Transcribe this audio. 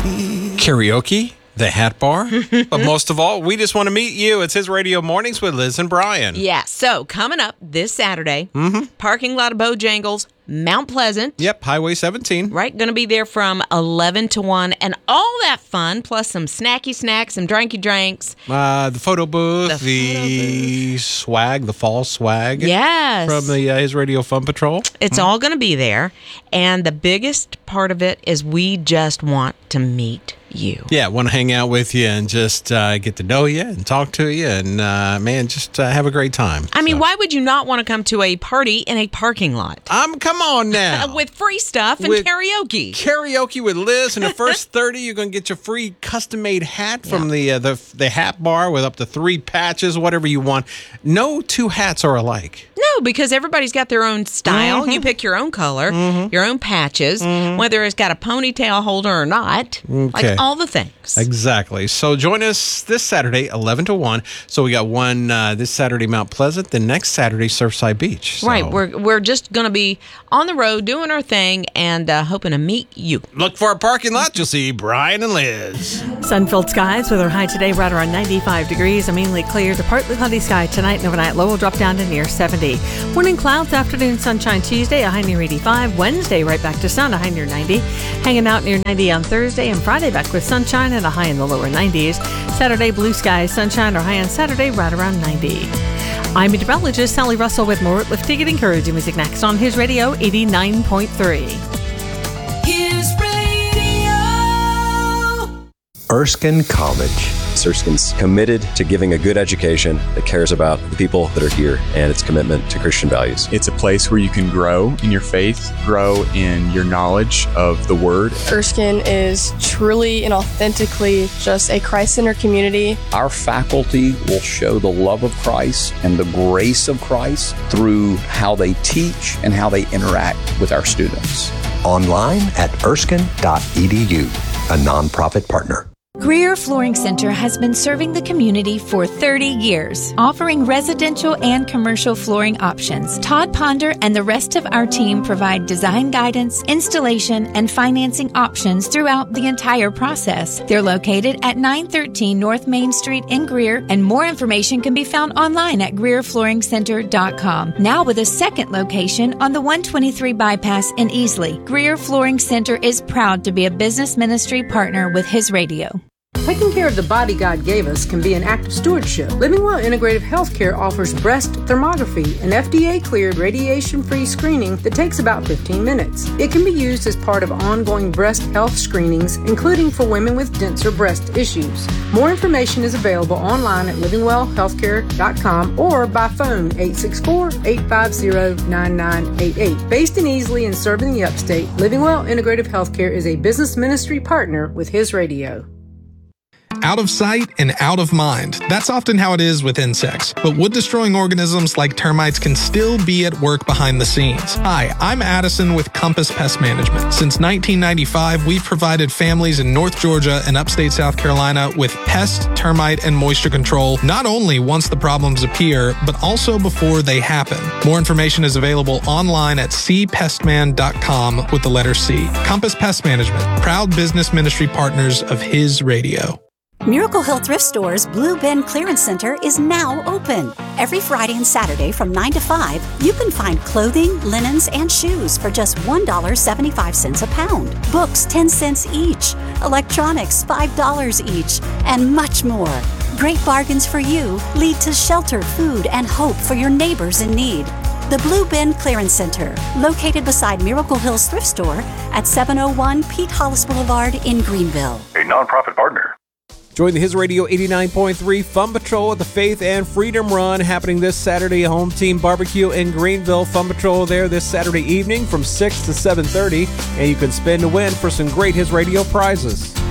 Karaoke, the Hat Bar. But most of all, we just want to meet you. It's His Radio Mornings with Liz and Brian. Yeah, so coming up this Saturday, parking lot of Bojangles, Mount Pleasant. Yep, Highway 17. Right, going to be there from 11 to 1, and all that fun, plus some snacky snacks, some drinky drinks. The photo booth, the swag, the fall swag. Yes. From the His Radio Fun Patrol. It's all going to be there, and the biggest part of it is we just want to meet you. Yeah, want to hang out with you and just get to know you and talk to you and, man, just have a great time. I mean, why would you not want to come to a party in a parking lot? Come on now. With free stuff and karaoke. Karaoke with Liz. In the first 30, you're going to get your free custom-made hat from the Hat Bar with up to 3 patches, whatever you want. No 2 hats are alike. No, because everybody's got their own style. You pick your own color, your own patches, whether it's got a ponytail holder or not. Okay. Like all the things. Exactly. So join us this Saturday, 11 to 1. So we got one this Saturday, Mount Pleasant. The next Saturday, Surfside Beach. So. Right. We're just going to be on the road doing our thing and hoping to meet you. Look for a parking lot. You'll see Brian and Liz. Sun-filled skies with our high today right around 95 degrees. A mainly clear to partly cloudy sky tonight and overnight low will drop down to near 70. Morning clouds, afternoon sunshine Tuesday, a high near 85. Wednesday right back to sun, a high near 90. Hanging out near 90 on Thursday, and Friday back with sunshine and a high in the lower 90s. Saturday blue skies, sunshine or high on Saturday right around 90. I'm meteorologist Sally Russell with more uplifting and encouraging music next on His Radio 89.3. His Radio. Erskine College. Erskine's committed to giving a good education that cares about the people that are here and its commitment to Christian values. It's a place where you can grow in your faith, grow in your knowledge of the Word. Erskine is truly and authentically just a Christ-centered community. Our faculty will show the love of Christ and the grace of Christ through how they teach and how they interact with our students. Online at erskine.edu, a nonprofit partner. Greer Flooring Center has been serving the community for 30 years, offering residential and commercial flooring options. Todd Ponder and the rest of our team provide design guidance, installation, and financing options throughout the entire process. They're located at 913 North Main Street in Greer, and more information can be found online at GreerFlooringCenter.com. Now with a second location on the 123 bypass in Easley, Greer Flooring Center is proud to be a business ministry partner with His Radio. Taking care of the body God gave us can be an act of stewardship. Living Well Integrative Healthcare offers breast thermography, an FDA-cleared radiation-free screening that takes about 15 minutes. It can be used as part of ongoing breast health screenings, including for women with denser breast issues. More information is available online at livingwellhealthcare.com or by phone 864-850-9988. Based in Easley and serving the upstate, Living Well Integrative Healthcare is a business ministry partner with His Radio. Out of sight and out of mind. That's often how it is with insects. But wood-destroying organisms like termites can still be at work behind the scenes. Hi, I'm Addison with Compass Pest Management. Since 1995, we've provided families in North Georgia and upstate South Carolina with pest, termite, and moisture control, not only once the problems appear, but also before they happen. More information is available online at cpestman.com with the letter C. Compass Pest Management, proud business ministry partners of His Radio. Miracle Hill Thrift Store's Blue Bin Clearance Center is now open. Every Friday and Saturday from 9 to 5, you can find clothing, linens, and shoes for just $1.75 a pound. Books 10 cents each, electronics $5 each, and much more. Great bargains for you lead to shelter, food, and hope for your neighbors in need. The Blue Bin Clearance Center, located beside Miracle Hills Thrift Store at 701 Pete Hollis Boulevard in Greenville. A nonprofit partner. Join the His Radio 89.3 Fun Patrol at the Faith and Freedom Run happening this Saturday. Home Team Barbecue in Greenville. Fun Patrol there this Saturday evening from 6 to 7:30. And you can spin to win for some great His Radio prizes.